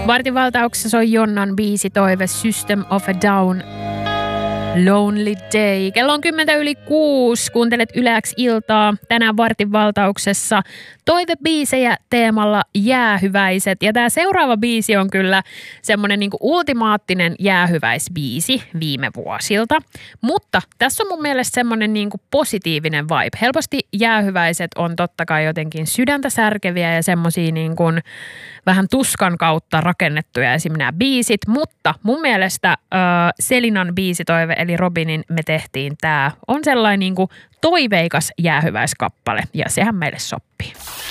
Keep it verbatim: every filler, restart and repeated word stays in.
Vartin valtauksessa on Jonnan biisitoive System of a Down, Lonely Day. Kello on kymmentä yli kuusi. Kuuntelet Yle X iltaa. Tänään Vartin valtauksessa toivebiisejä teemalla jäähyväiset. Ja tää seuraava biisi on kyllä semmonen niinku ultimaattinen jäähyväisbiisi viime vuosilta. Mutta tässä on mun mielestä semmonen niinku positiivinen vibe. Helposti jäähyväiset on totta kai jotenkin sydäntä särkeviä ja semmosia niinku vähän tuskan kautta rakennettuja esim. Nämä biisit. Mutta mun mielestä äh, Selinan biisitoive eli Robinin Me tehtiin tää on sellainen niinku toiveikas jäähyväiskappale ja sehän meille sopii.